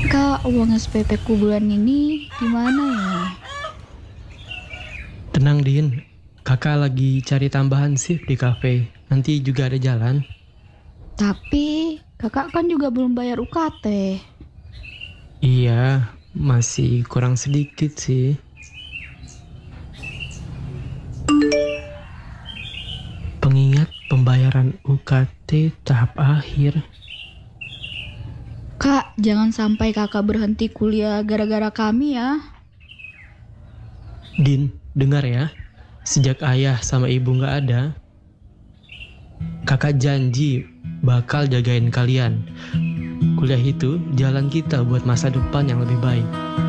Kak, uang SPP ku bulan ini gimana ya? Tenang Din, kakak lagi cari tambahan shift di kafe. Nanti juga ada jalan. Tapi kakak kan juga belum bayar UKT. Iya, masih kurang sedikit sih. Pengingat pembayaran UKT tahap akhir. Kak, jangan sampai kakak berhenti kuliah gara-gara kami ya. Din, dengar ya. Sejak ayah sama ibu gak ada, kakak janji bakal jagain kalian. Kuliah itu jalan kita buat masa depan yang lebih baik.